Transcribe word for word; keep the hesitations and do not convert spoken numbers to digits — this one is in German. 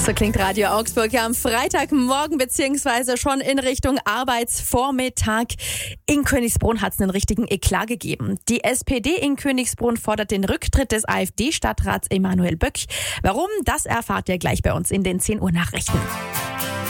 So klingt Radio Augsburg ja am Freitagmorgen beziehungsweise schon in Richtung Arbeitsvormittag. In Königsbrunn hat es einen richtigen Eklat gegeben. Die S P D in Königsbrunn fordert den Rücktritt des AfD-Stadtrats Emanuel Böck. Warum, das erfahrt ihr gleich bei uns in den zehn Uhr Nachrichten.